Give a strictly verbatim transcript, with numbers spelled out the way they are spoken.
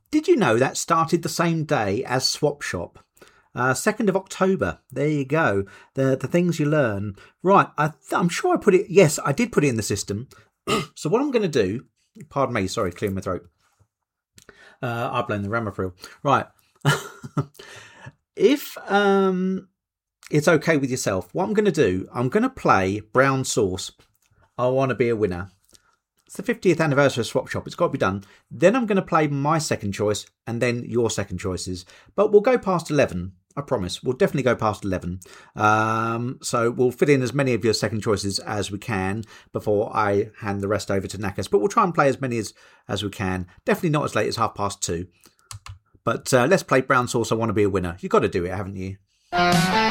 Did you know that started the same day as Swap Shop? Uh, second of October. There you go. The the things you learn. Right, I th- I'm sure I put it... Yes, I did put it in the system. So what I'm going to do... Pardon me, sorry, clearing my throat. Uh, I blame the Ramapril. Right. If um, it's okay with yourself, what I'm going to do, I'm going to play Brown Sauce. I want to be a winner. It's the fiftieth anniversary of Swap Shop. It's got to be done. Then I'm going to play my second choice and then your second choices. But we'll go past eleven. I promise. We'll definitely go past eleven. Um, so we'll fit in as many of your second choices as we can before I hand the rest over to Knackers. But we'll try and play as many as, as we can. Definitely not as late as half past two. But uh, let's play Brown Sauce. I want to be a winner. You've got to do it, haven't you?